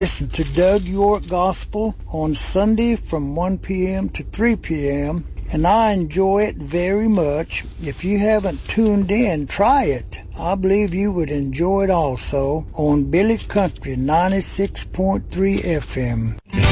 Listen to Doug York Gospel on Sunday from 1 p.m. to 3 p.m., and I enjoy it very much. If you haven't tuned in, try it. I believe you would enjoy it also on Billy Country 96.3 FM.